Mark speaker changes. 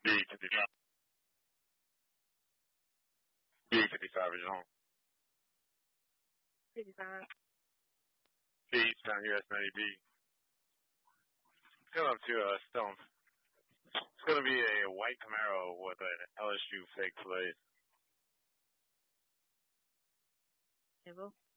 Speaker 1: B55. B55 is on.
Speaker 2: 55.
Speaker 1: Eastbound US 90B. Coming up to Stone. It's going to be a white Camaro with an LSU fake plate.
Speaker 2: Table.